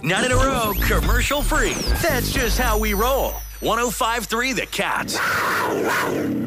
None in a row, commercial free. That's just how we roll. 105.3 The Cat.